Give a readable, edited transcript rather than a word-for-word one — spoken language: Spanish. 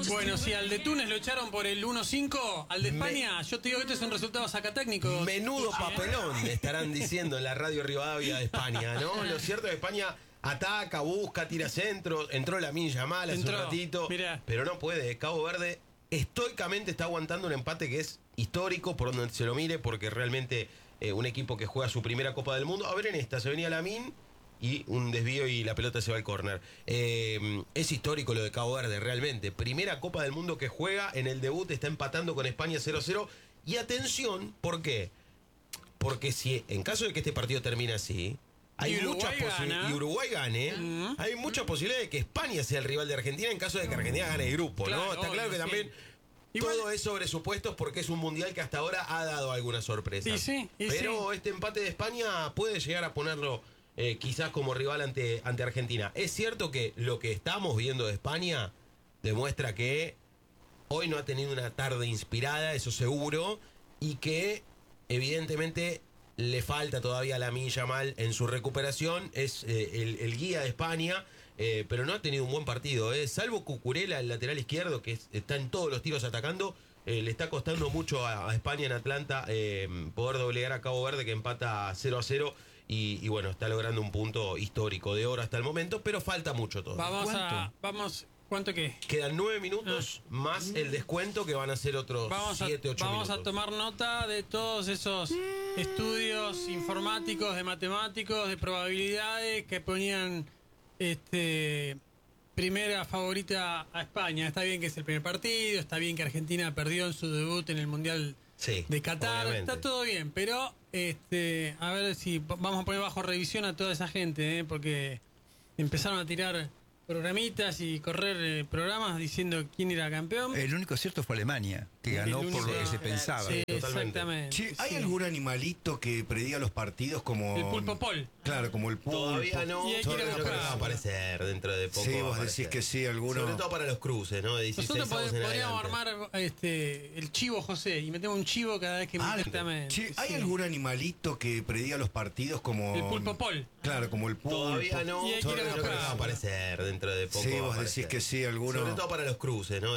Bueno, si al de Túnez lo echaron por el 1-5, al de España, yo te digo que este es un resultado sacatécnico. Menudo papelón, estarán diciendo en la radio Rivadavia de España, ¿no? Lo cierto es que España ataca, busca, tira centros. Entró Lamine Yamal hace un ratito, mirá. pero no puede. Cabo Verde estoicamente está aguantando un empate que es histórico por donde se lo mire, porque realmente un equipo que juega su primera Copa del Mundo. A ver, en esta se venía Lamine y un desvío y la pelota se va al córner. Es histórico lo de Cabo Verde, realmente. Primera Copa del Mundo que juega, en el debut está empatando con España 0-0. Y atención, ¿por qué? Porque si en caso de que este partido termine así, hay muchas posibilidades, y Uruguay gane, hay muchas posibilidades de que España sea el rival de Argentina en caso de que Argentina gane el grupo, claro, ¿no? Está claro que también igual, todo es sobre supuestos, porque es un mundial que hasta ahora ha dado algunas sorpresas. Pero este empate de España puede llegar a ponerlo quizás como rival ante Argentina. Es cierto que lo que estamos viendo de España demuestra que hoy no ha tenido una tarde inspirada, eso seguro, y que evidentemente le falta todavía a Lamine Yamal en su recuperación. Es el guía de España, pero no ha tenido un buen partido, salvo Cucurella, el lateral izquierdo, que está en todos los tiros atacando. Le está costando mucho a España en Atlanta poder doblegar a Cabo Verde, que empata 0-0. Y bueno, está logrando un punto histórico de oro hasta el momento, pero falta mucho todo. ¿Cuánto qué? Quedan 9 minutos más el descuento, que van a ser otros 7, 8 minutos. Vamos a tomar nota de todos esos estudios informáticos, de matemáticos, de probabilidades que ponían primera favorita a España. Está bien que es el primer partido, está bien que Argentina perdió en su debut en el Mundial de Qatar, obviamente. Está todo bien, pero a ver si vamos a poner bajo revisión a toda esa gente, porque empezaron a tirar programitas y correr programas diciendo quién era campeón. El único cierto fue Alemania, que ganó por lo que se pensaba. Sí, exactamente. Che, ¿hay algún animalito que prediga los partidos como el pulpo Paul? Claro, como el pulpo. Todavía no, creo que va a aparecer dentro de poco. Sí, vos decís que sí, alguno. Sobre todo para los cruces, ¿no? De 16 Nosotros podríamos armar el chivo José y metemos un chivo cada vez que exactamente. Che, ¿hay algún animalito que prediga los partidos como el pulpo Paul? Claro, como el pulpo. Todavía no, creo que va a aparecer dentro de poco. Sí, vos decís que sí, alguno. Sobre todo para los cruces, ¿no?